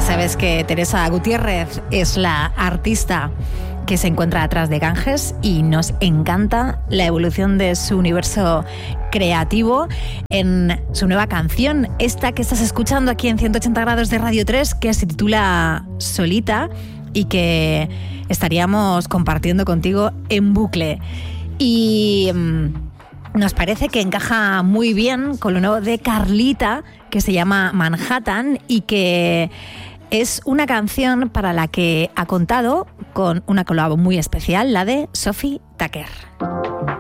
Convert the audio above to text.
sabes que Teresa Gutiérrez es la artista que se encuentra atrás de Ganges y nos encanta la evolución de su universo creativo en su nueva canción, esta que estás escuchando aquí en 180 grados de Radio 3, que se titula Solita y que estaríamos compartiendo contigo en bucle. Y nos parece que encaja muy bien con lo nuevo de Carlita, que se llama Manhattan y que es una canción para la que ha contado con una colaboración muy especial, la de Sophie Tucker.